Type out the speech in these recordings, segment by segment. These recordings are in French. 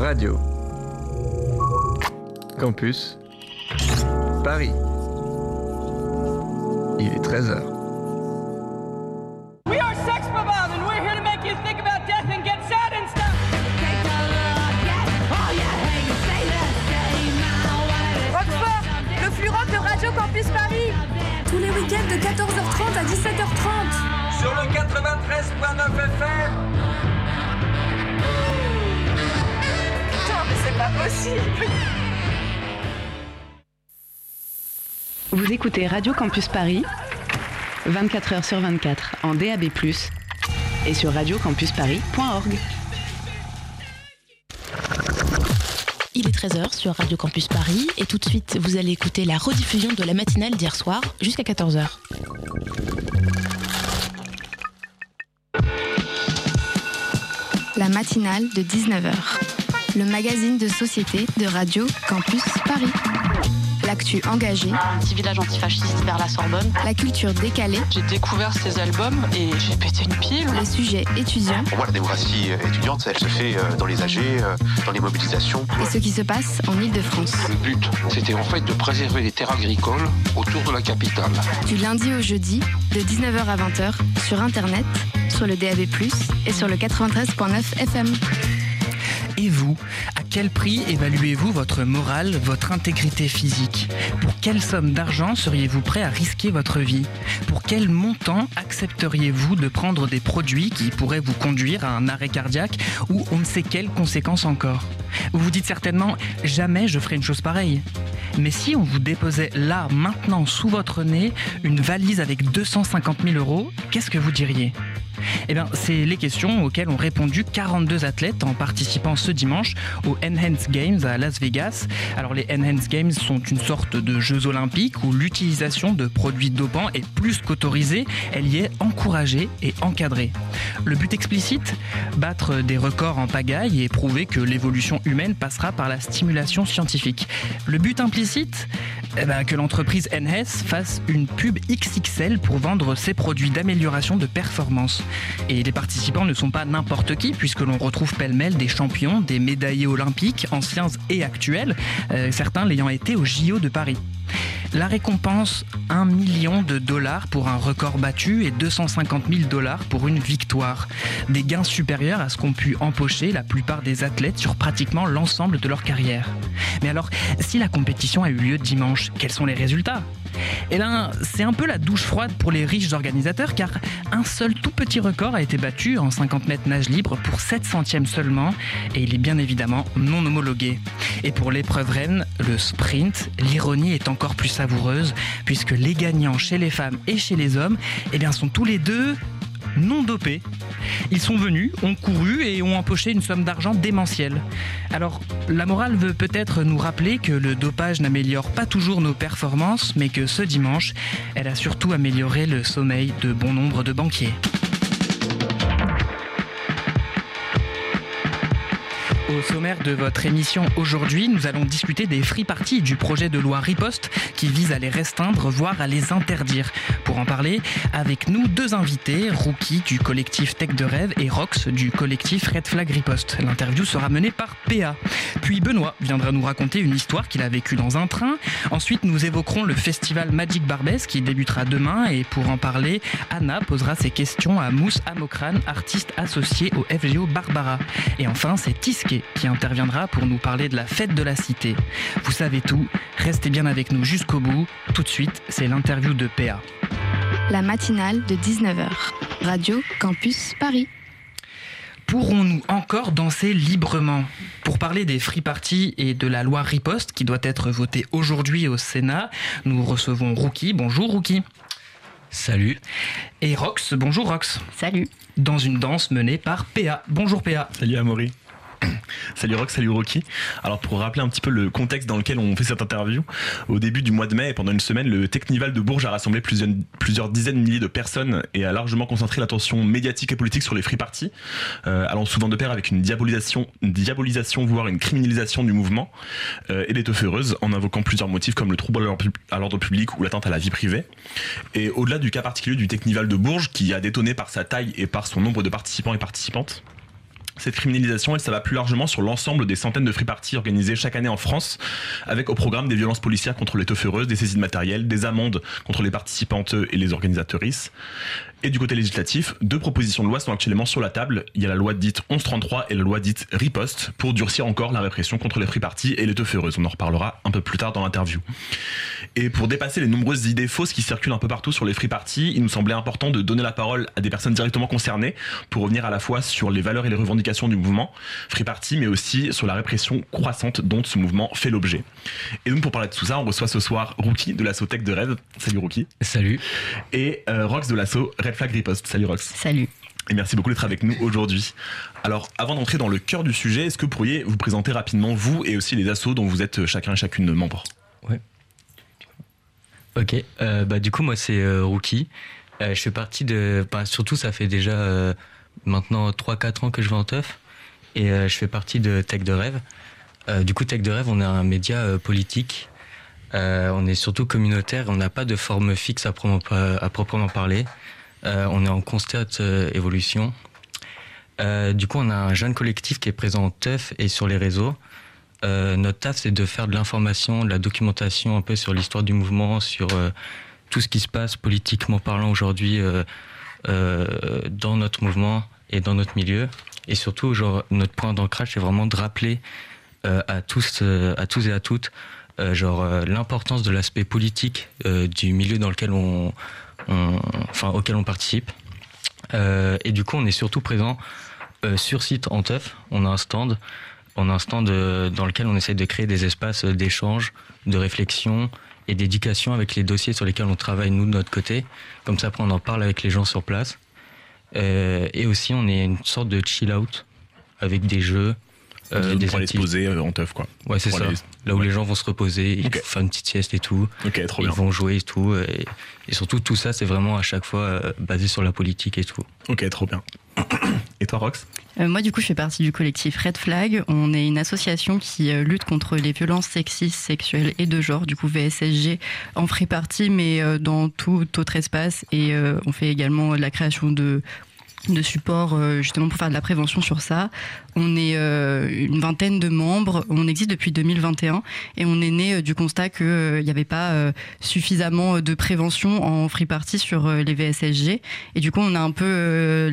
Radio Campus Paris. Il est 13h. We are Sex Bob-omb and we're here to make you think about death and get sad and stuff. Roquefort, le flux rock de Radio Campus Paris. Tous les week-ends de 14h30 à 17h30. Sur le 93.9 FM. Putain, mais c'est pas possible. Vous écoutez Radio Campus Paris, 24h sur 24 en DAB+, et sur radiocampusparis.org. Il est 13h sur Radio Campus Paris et tout de suite vous allez écouter la rediffusion de la matinale d'hier soir jusqu'à 14h. La matinale de 19h, le magazine de société de Radio Campus Paris. L'actu engagée, un petit village antifasciste vers la Sorbonne. La culture décalée. J'ai découvert ces albums et j'ai pété une pile. Les sujets étudiants. Pour moi, la démocratie étudiante, elle se fait dans les AG, dans les mobilisations. Et ce qui se passe en Ile-de-France. Le but, c'était en fait de préserver les terres agricoles autour de la capitale. Du lundi au jeudi, de 19h à 20h, sur Internet, sur le DAB+, et sur le 93.9 FM. Et vous, à quel prix évaluez-vous votre morale, votre intégrité physique ? Pour quelle somme d'argent seriez-vous prêt à risquer votre vie ? Pour quel montant accepteriez-vous de prendre des produits qui pourraient vous conduire à un arrêt cardiaque ou on ne sait quelles conséquences encore ? Vous vous dites certainement « jamais je ferai une chose pareille ». Mais si on vous déposait là, maintenant, sous votre nez, une valise avec 250 000 €, qu'est-ce que vous diriez ? Eh bien, c'est les questions auxquelles ont répondu 42 athlètes en participant ce dimanche aux Enhanced Games à Las Vegas. Alors, les Enhanced Games sont une sorte de Jeux Olympiques où l'utilisation de produits dopants est plus qu'autorisée, elle y est encouragée et encadrée. Le but explicite ? Battre des records en pagaille et prouver que l'évolution humaine passera par la stimulation scientifique. Le but implicite ? Que l'entreprise NS fasse une pub XXL pour vendre ses produits d'amélioration de performance. Et les participants ne sont pas n'importe qui, puisque l'on retrouve pêle-mêle des champions, des médaillés olympiques, anciens et actuels, certains l'ayant été au JO de Paris. La récompense, $1 million pour un record battu et $250 000 pour une victoire. Des gains supérieurs à ce qu'ont pu empocher la plupart des athlètes sur pratiquement l'ensemble de leur carrière. Mais alors, si la compétition a eu lieu dimanche, quels sont les résultats ? Eh bien, c'est un peu la douche froide pour les riches organisateurs, car un seul tout petit record a été battu en 50 mètres nage libre pour 7 centièmes seulement, et il est bien évidemment non homologué. Et pour l'épreuve reine, le sprint, l'ironie est encore plus savoureuse, puisque les gagnants chez les femmes et chez les hommes, eh bien, sont tous les deux non dopés. Ils sont venus, ont couru et ont empoché une somme d'argent démentielle. Alors, la morale veut peut-être nous rappeler que le dopage n'améliore pas toujours nos performances, mais que ce dimanche, elle a surtout amélioré le sommeil de bon nombre de banquiers. Au sommaire de votre émission aujourd'hui, nous allons discuter des free parties du projet de loi Riposte qui vise à les restreindre, voire à les interdire. Pour en parler, avec nous deux invités, Rookie du collectif Tech de Rêve et Rox du collectif Red Flag Riposte. L'interview sera menée par PA. Puis Benoît viendra nous raconter une histoire qu'il a vécue dans un train. Ensuite, nous évoquerons le festival Magic Barbès qui débutera demain et pour en parler, Anna posera ses questions à Mousse Amokran, artiste associé au FGO Barbara. Et enfin, c'est Tisquet qui interviendra pour nous parler de la fête de la cité. Vous savez tout, restez bien avec nous jusqu'au bout. Tout de suite, c'est l'interview de PA. La matinale de 19h, Radio Campus Paris. Pourrons-nous encore danser librement ? Pour parler des free parties et de la loi Riposte qui doit être votée aujourd'hui au Sénat, nous recevons Rookie. Bonjour Rookie. Salut. Et Rox. Bonjour Rox. Salut. Dans une danse menée par PA. Bonjour PA. Salut Amaury. Salut Rox, salut Rocky. Alors pour rappeler un petit peu le contexte dans lequel on fait cette interview, au début du mois de mai et pendant une semaine, le Technival de Bourges a rassemblé plusieurs dizaines de milliers de personnes et a largement concentré l'attention médiatique et politique sur les free parties, allant souvent de pair avec une diabolisation voire une criminalisation du mouvement et des teufeureuses en invoquant plusieurs motifs comme le trouble à l'ordre public ou l'atteinte à la vie privée. Et au-delà du cas particulier du Technival de Bourges qui a détonné par sa taille et par son nombre de participants et participantes, Cette criminalisation, elle s'abat plus largement sur l'ensemble des centaines de free parties organisées chaque année en France, avec au programme des violences policières contre les teuffereuses, des saisies de matériel, des amendes contre les participantes et les organisatrices. Et du côté législatif, 2 propositions de loi sont actuellement sur la table. Il y a la loi dite 1133 et la loi dite Riposte pour durcir encore la répression contre les free parties et les teuffereuses. On en reparlera un peu plus tard dans l'interview. Et pour dépasser les nombreuses idées fausses qui circulent un peu partout sur les free parties, il nous semblait important de donner la parole à des personnes directement concernées pour revenir à la fois sur les valeurs et les revendications du mouvement free party, mais aussi sur la répression croissante dont ce mouvement fait l'objet. Et donc pour parler de tout ça, on reçoit ce soir Rookie de l'asso Tech de Rêve. Salut Rookie. Salut. Et Rox de l'asso Red Flag Riposte. Salut Rox. Salut. Et merci beaucoup d'être avec nous aujourd'hui. Alors, avant d'entrer dans le cœur du sujet, est-ce que vous pourriez vous présenter rapidement, vous et aussi les assos dont vous êtes chacun et chacune membre ? Ouais. Ok, du coup, moi, c'est Rookie. Je fais partie de... surtout, ça fait déjà maintenant 3-4 ans que je vais en teuf. Et je fais partie de Tech de Rêve. Du coup, Tech de Rêve, on est un média politique. On est surtout communautaire. On n'a pas de forme fixe à proprement parler. On est en constante évolution. Du coup, on a un jeune collectif qui est présent en teuf et sur les réseaux. Notre taf, c'est de faire de l'information, de la documentation un peu sur l'histoire du mouvement, sur tout ce qui se passe politiquement parlant aujourd'hui dans notre mouvement et dans notre milieu. Et surtout, notre point d'ancrage, c'est vraiment de rappeler à tous et à toutes l'importance de l'aspect politique du milieu dans lequel auquel on participe. Et du coup, on est surtout présent sur site en teuf. On a un stand dans lequel on essaie de créer des espaces d'échange, de réflexion et d'éducation avec les dossiers sur lesquels on travaille nous de notre côté. Comme ça, après, on en parle avec les gens sur place. Et aussi, on est une sorte de chill-out avec des jeux. Des pour aller se poser en teuf, quoi. Ouais, c'est ça. Là où les gens vont se reposer, ils font une petite sieste et tout. Ok, trop ils bien. Vont jouer et tout. Et surtout, tout ça, c'est vraiment à chaque fois basé sur la politique et tout. Ok, trop bien. Et toi, Rox ? Moi, du coup, je fais partie du collectif Red Flag. On est une association qui lutte contre les violences sexistes, sexuelles et de genre, du coup VSSG, en free party, mais dans tout autre espace. Et on fait également de la création de support justement pour faire de la prévention sur ça. On est une vingtaine de membres, on existe depuis 2021 et on est né du constat qu'il n'y avait pas suffisamment de prévention en free party sur les VSSG et du coup on a un peu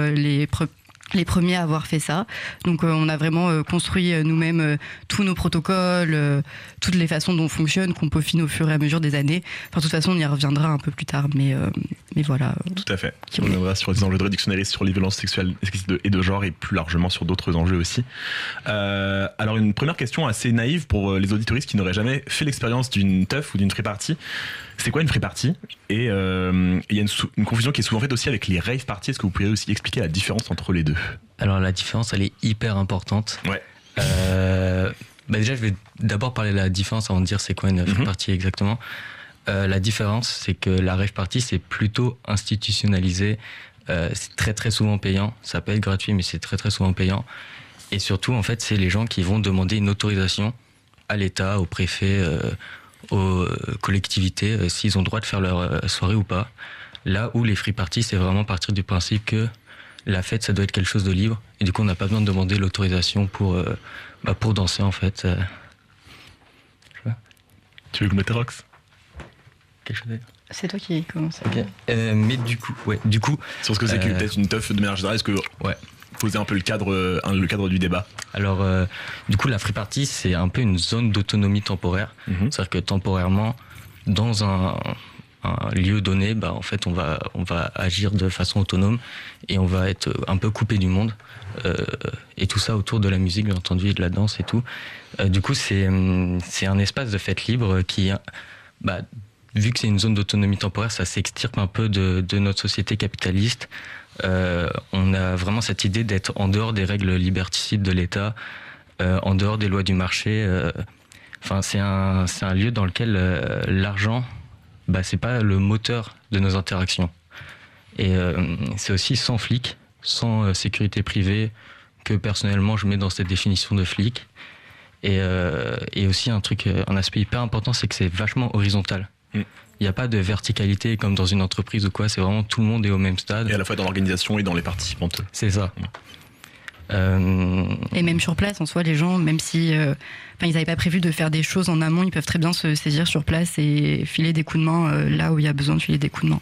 les premiers à avoir fait ça. Donc on a vraiment construit nous-mêmes tous nos protocoles, toutes les façons dont on fonctionne, qu'on peaufine au fur et à mesure des années. Enfin, de toute façon, on y reviendra un peu plus tard, mais voilà. Tout à fait. On reviendra sur les enjeux de réductionnalisme, sur les violences sexuelles et de genre, et plus largement sur d'autres enjeux aussi. Alors, une première question assez naïve pour les auditoristes qui n'auraient jamais fait l'expérience d'une teuf ou d'une free party. C'est quoi une free party ? Et il y a une confusion qui est souvent faite aussi avec les rave parties. Est-ce que vous pourriez aussi expliquer la différence entre les deux ? Alors la différence, elle est hyper importante. Ouais. Déjà, je vais d'abord parler de la différence avant de dire c'est quoi une free party exactement. La différence, c'est que la rave party, c'est plutôt institutionnalisé. C'est très très souvent payant. Ça peut être gratuit, mais c'est très très souvent payant. Et surtout, en fait, c'est les gens qui vont demander une autorisation à l'État, au préfet, aux collectivités, s'ils ont le droit de faire leur soirée ou pas. Là où les free parties, c'est vraiment partir du principe que la fête, ça doit être quelque chose de libre. Et du coup, on n'a pas besoin de demander l'autorisation pour danser, en fait. Tu veux compléter, Rox ? Quelque chose à dire ? C'est toi qui commence. Ok. Mais du coup... Sur ce que c'est que peut-être une teuf de manière générale, est-ce que... Ouais. Poser un peu le cadre du débat. Alors, du coup, la free party, c'est un peu une zone d'autonomie temporaire. C'est-à-dire que temporairement, dans un lieu donné, en fait, on va agir de façon autonome et on va être un peu coupé du monde. Et tout ça autour de la musique, bien entendu, et de la danse et tout. Du coup, c'est un espace de fête libre qui, vu que c'est une zone d'autonomie temporaire, ça s'extirpe un peu de notre société capitaliste. On a vraiment cette idée d'être en dehors des règles liberticides de l'État, en dehors des lois du marché. C'est un lieu dans lequel l'argent, c'est pas le moteur de nos interactions. Et c'est aussi sans flic, sans sécurité privée, que personnellement je mets dans cette définition de flic. Et aussi un aspect hyper important, c'est que c'est vachement horizontal. Il n'y a pas de verticalité comme dans une entreprise ou quoi, c'est vraiment tout le monde est au même stade. Et à la fois dans l'organisation et dans les participantes. C'est ça. Et même sur place, en soi, les gens, même si ils n'avaient pas prévu de faire des choses en amont, ils peuvent très bien se saisir sur place et filer des coups de main là où il y a besoin de filer des coups de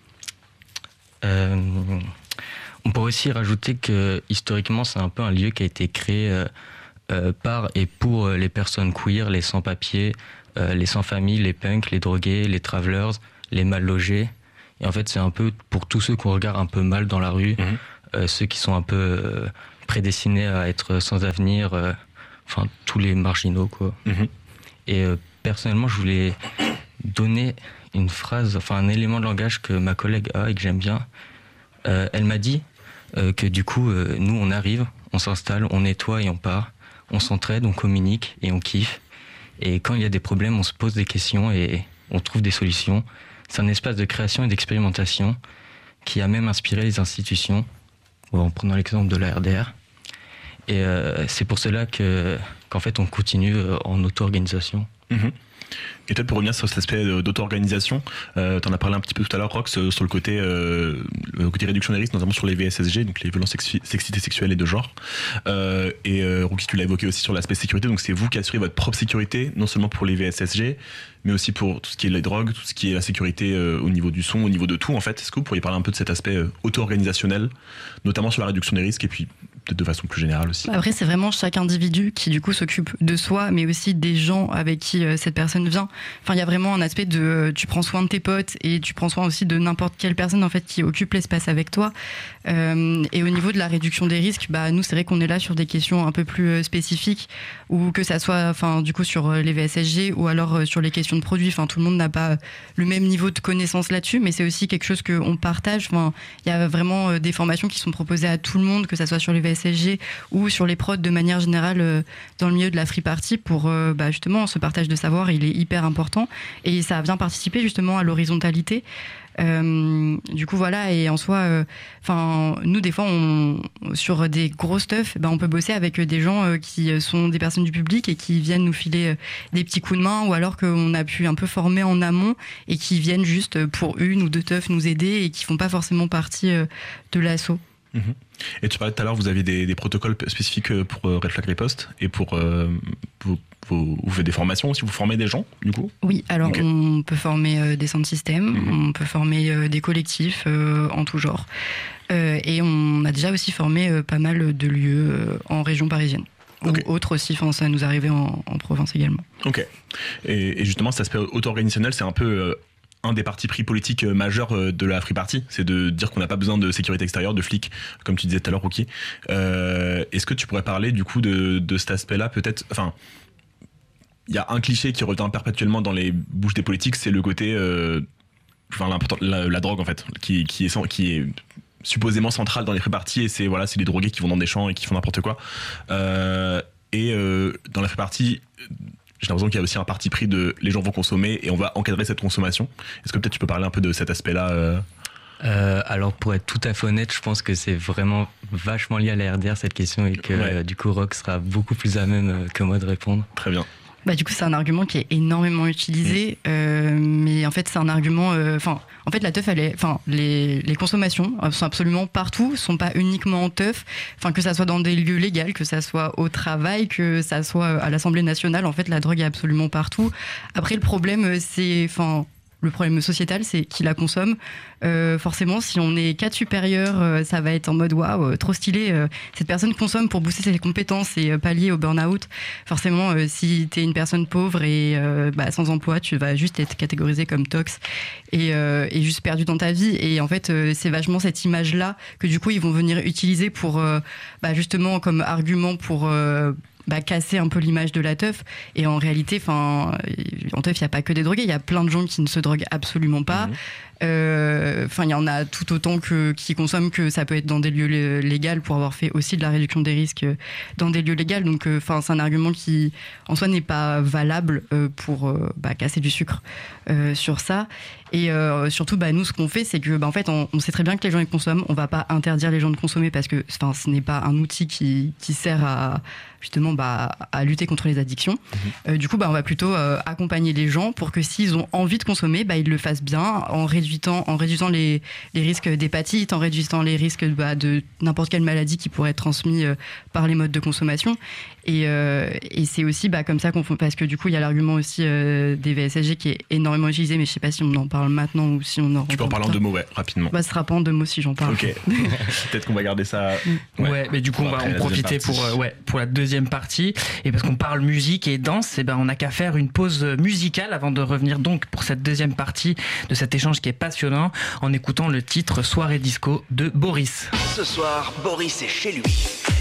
main. On pourrait aussi rajouter que historiquement, c'est un peu un lieu qui a été créé par et pour les personnes queer, les sans-papiers, les sans-famille, les punks, les drogués, les travelers, les mal logés. Et en fait, c'est un peu pour tous ceux qu'on regarde un peu mal dans la rue, ceux qui sont un peu prédestinés à être sans avenir, enfin tous les marginaux, quoi. Et personnellement, je voulais donner une phrase, enfin un élément de langage que ma collègue a et que j'aime bien. Elle m'a dit que du coup, nous on arrive, on s'installe, on nettoie et on part, on s'entraide, on communique et on kiffe. Et quand il y a des problèmes, on se pose des questions et on trouve des solutions. C'est un espace de création et d'expérimentation qui a même inspiré les institutions, en prenant l'exemple de la RDR. Et c'est pour cela qu'en fait on continue en auto-organisation. Et peut-être pour revenir sur cet aspect d'auto-organisation, t'en as parlé un petit peu tout à l'heure, Rox, sur le côté réduction des risques, notamment sur les VSSG, donc les violences sexistes, sexuelles et de genre. Rookie, tu l'as évoqué aussi sur l'aspect sécurité, donc c'est vous qui assurez votre propre sécurité, non seulement pour les VSSG, mais aussi pour tout ce qui est les drogues, tout ce qui est la sécurité au niveau du son, au niveau de tout en fait. Est-ce que vous pourriez parler un peu de cet aspect auto-organisationnel, notamment sur la réduction des risques et puis peut-être de façon plus générale aussi? Après, c'est vraiment chaque individu qui du coup s'occupe de soi, mais aussi des gens avec qui cette personne vient. Enfin, il y a vraiment un aspect de tu prends soin de tes potes et tu prends soin aussi de n'importe quelle personne en fait qui occupe l'espace avec toi. Et au niveau de la réduction des risques, nous c'est vrai qu'on est là sur des questions un peu plus spécifiques, ou que ça soit enfin du coup sur les VSSG ou alors sur les questions de produits. Enfin, tout le monde n'a pas le même niveau de connaissance là-dessus, mais c'est aussi quelque chose qu'on partage. Enfin, il y a vraiment des formations qui sont proposées à tout le monde, que ça soit sur les VSSG ou sur les prods de manière générale dans le milieu de la free party, pour justement ce partage de savoir, il est hyper important et ça vient participer justement à l'horizontalité. Du coup voilà, et en soi nous des fois sur des gros stuff on peut bosser avec des gens qui sont des personnes du public et qui viennent nous filer des petits coups de main, ou alors qu'on a pu un peu former en amont et qui viennent juste pour une ou deux teufs nous aider et qui font pas forcément partie de l'asso. Et tu parlais tout à l'heure, vous aviez des protocoles spécifiques pour Red Flag Riposte et pour vous faites des formations aussi, vous formez des gens du coup? Oui, alors on peut former des centres systèmes, on peut former des collectifs en tout genre, et on a déjà aussi formé pas mal de lieux en région parisienne. Ou autres aussi, ça nous arrivait en province également. Ok. Et justement cet aspect auto-organisationnel, c'est un peu un des partis pris politiques majeurs de la Free Party, c'est de dire qu'on n'a pas besoin de sécurité extérieure, de flics, comme tu disais tout à l'heure, Rookie. Est-ce que tu pourrais parler du coup de cet aspect-là, peut-être? Enfin, il y a un cliché qui revient perpétuellement dans les bouches des politiques, c'est le côté, la drogue en fait, qui est supposément centrale dans les Free Party, et c'est les drogués qui vont dans des champs et qui font n'importe quoi. Dans la Free Party, j'ai l'impression qu'il y a aussi un parti pris de les gens vont consommer et on va encadrer cette consommation. Est-ce que peut-être tu peux parler un peu de cet aspect-là Alors pour être tout à fait honnête, je pense que c'est vraiment vachement lié à la RDR cette question, et que du coup Rox sera beaucoup plus à même que moi de répondre. Très bien. Du coup, c'est un argument qui est énormément utilisé, mais en fait, c'est un argument. En fait, la teuf, les consommations sont absolument partout, sont pas uniquement en teuf. Que ça soit dans des lieux légaux, que ça soit au travail, que ça soit à l'Assemblée nationale. En fait, la drogue est absolument partout. Après, le problème, le problème sociétal, c'est qui la consomme. Forcément, si on est cadre supérieur, ça va être en mode waouh, trop stylé. Cette personne consomme pour booster ses compétences et pallier au burn-out. Forcément, si t'es une personne pauvre et sans emploi, tu vas juste être catégorisé comme tox et juste perdu dans ta vie. Et en fait, c'est vachement cette image-là que du coup, ils vont venir utiliser pour justement comme argument pour casser un peu l'image de la teuf. Et en réalité, en teuf, il n'y a pas que des drogués, il y a plein de gens qui ne se droguent absolument pas. Il y en a tout autant qui consomment, que ça peut être dans des lieux légaux, pour avoir fait aussi de la réduction des risques dans des lieux légaux. Donc c'est un argument qui en soi n'est pas valable pour casser du sucre sur ça. Et surtout nous, ce qu'on fait, c'est que en fait on sait très bien que les gens ils consomment, on va pas interdire les gens de consommer, parce que ce n'est pas un outil qui sert à justement à lutter contre les addictions. Du coup, on va plutôt accompagner les gens pour que s'ils ont envie de consommer, ils le fassent bien en réduisant les risques d'hépatite, en réduisant les risques de n'importe quelle maladie qui pourrait être transmise par les modes de consommation. Et c'est aussi comme ça parce que du coup, il y a l'argument aussi des VSSG qui est énormément utilisé, mais je ne sais pas si on en parle maintenant ou si on en Tu peux en parler en 2 mots, rapidement. Ce sera pas en 2 mots si j'en parle. Ok. Peut-être qu'on va garder ça. Ouais, mais du coup, on va en profiter pour la deuxième partie. Et parce qu'on parle musique et danse, on n'a qu'à faire une pause musicale avant de revenir donc pour cette deuxième partie de cet échange qui est passionnant en écoutant le titre Soirée Disco de Boris. Ce soir, Boris est chez lui.